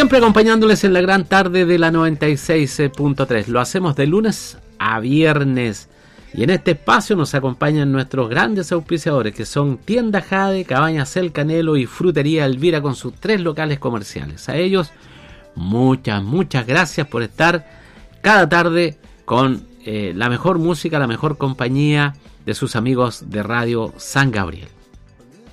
siempre acompañándoles en la gran tarde de la 96.3. Lo hacemos de lunes a viernes. Y en este espacio nos acompañan nuestros grandes auspiciadores, que son Tienda Jade, Cabañas El Canelo y Frutería Elvira, con sus 3 locales comerciales. A ellos, muchas gracias por estar cada tarde con la mejor música, la mejor compañía de sus amigos de Radio San Gabriel.